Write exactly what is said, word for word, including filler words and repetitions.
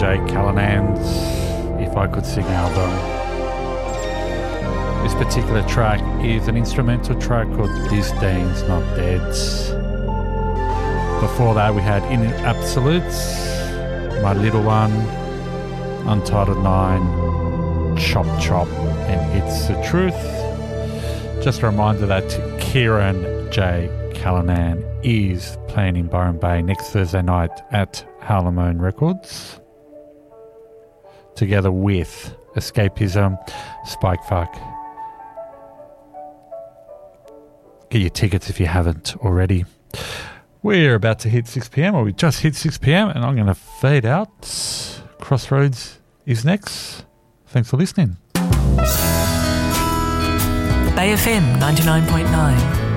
Jay Callanan's If I Could Sing album. This particular track is an instrumental track called This Dane's Not Dead. Before that we had In Absolutes, My Little One, Untitled Nine, Chop Chop, and It's the Truth. Just a reminder that Kieran J. Callanan is playing in Byron Bay next Thursday night at Harlemone Records, together with Escapism, Spikefuck. Get your tickets if you haven't already. We're about to hit six p.m, or we just hit six p.m, and I'm going to fade out. Crossroads is next. Thanks for listening. Bay F M ninety-nine point nine.